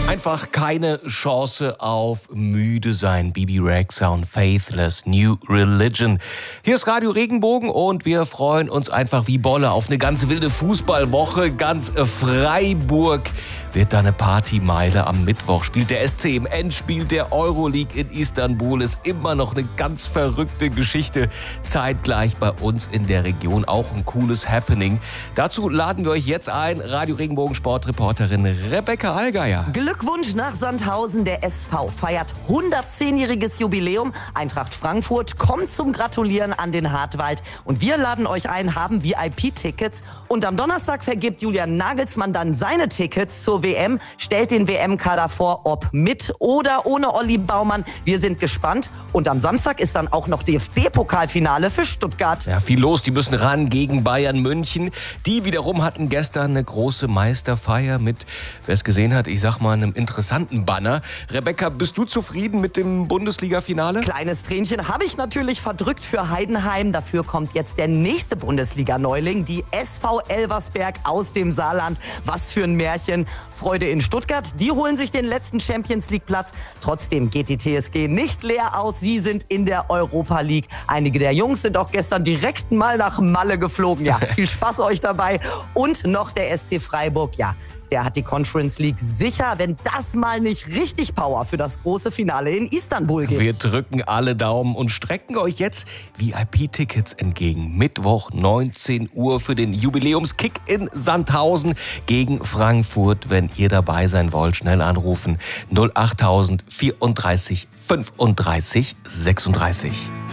Einfach keine Chance auf müde sein. Bibi Rexha und Faithless New Religion. Hier ist Radio Regenbogen und wir freuen uns einfach wie Bolle auf eine ganz wilde Fußballwoche. Ganz Freiburg wird da eine Partymeile am Mittwoch. Spielt der SC im Endspiel der Euroleague in Istanbul. Ist immer noch eine ganz verrückte Geschichte. Zeitgleich bei uns in der Region auch ein cooles Happening. Dazu laden wir euch jetzt ein. Radio Regenbogen Sportreporterin Rebecca Allgeier. Glückwunsch nach Sandhausen. Der SV feiert 110-jähriges Jubiläum. Eintracht Frankfurt kommt zum Gratulieren an den Hartwald. Und wir laden euch ein, haben VIP-Tickets. Und am Donnerstag vergibt Julian Nagelsmann dann seine Tickets zur WM, stellt den WM-Kader vor, ob mit oder ohne Olli Baumann. Wir sind gespannt. Und am Samstag ist dann auch noch DFB-Pokalfinale für Stuttgart. Ja, viel los. Die müssen ran gegen Bayern München. Die wiederum hatten gestern eine große Meisterfeier mit, wer es gesehen hat, ich sag mal, einem interessanten Banner. Rebecca, bist du zufrieden mit dem Bundesliga-Finale? Kleines Tränchen habe ich natürlich verdrückt für Heidenheim. Dafür kommt jetzt der nächste Bundesliga-Neuling, die SV Elversberg aus dem Saarland. Was für ein Märchen. Freude in Stuttgart, die holen sich den letzten Champions-League-Platz. Trotzdem geht die TSG nicht leer aus. Sie sind in der Europa League. Einige der Jungs sind auch gestern direkt mal nach Malle geflogen. Ja, viel Spaß euch dabei. Und noch der SC Freiburg. Ja, der hat die Conference League sicher, wenn das mal nicht richtig Power für das große Finale in Istanbul gibt. Wir drücken alle Daumen und strecken euch jetzt VIP-Tickets entgegen. Mittwoch 19 Uhr für den Jubiläumskick in Sandhausen gegen Frankfurt. Wenn ihr dabei sein wollt, schnell anrufen 08000 34 35 36.